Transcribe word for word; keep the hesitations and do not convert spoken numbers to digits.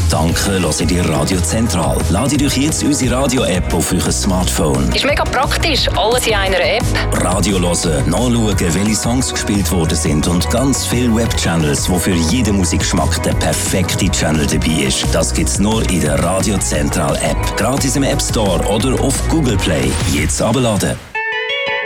Danke, hört ihr Radio Zentral. Ladet euch jetzt unsere Radio-App auf euer Smartphone. Ist mega praktisch, alles in einer App. Radio hören, nachschauen, welche Songs gespielt worden sind und ganz viele Webchannels, wo für jeden Musikgeschmack der perfekte Channel dabei ist. Das gibt's nur in der Radio Zentral App. Gratis im App Store oder auf Google Play. Jetzt abladen.